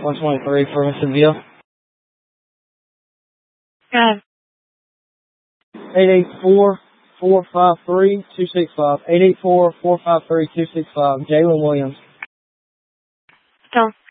123 for Mr. Seville. 884-453-265. 884-453-265. Jalen Williams. Stone.